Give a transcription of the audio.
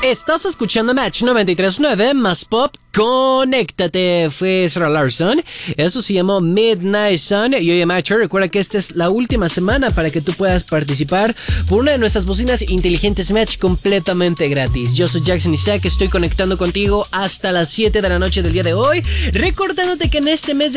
Estás escuchando Match 93.9 más pop. Conéctate. Fue Sarah Larson. Eso se llamó Midnight Sun. Y oye, Matcher, recuerda que esta es la última semana para que tú puedas participar por una de nuestras bocinas inteligentes Match completamente gratis. Yo soy Jackson Isaac. Estoy conectando contigo hasta las 7 de la noche del día de hoy. Recordándote que en este mes de